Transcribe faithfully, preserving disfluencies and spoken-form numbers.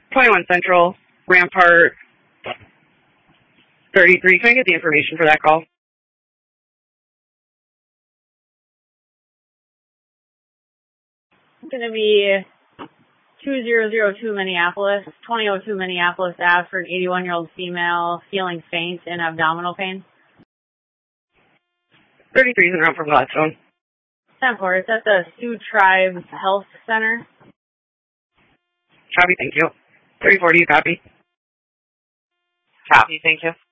twenty-one Central, Rampart, thirty-three. Can I get the information for that call? It's going to be two thousand two Minneapolis, twenty oh two Minneapolis Ave for an eighty-one-year-old female feeling faint and abdominal pain. thirty-three is in route for Gladstone. ten four, it's at the Sioux Tribes Health Center. Copy, thank you. thirty-four, do you copy? Copy, thank you.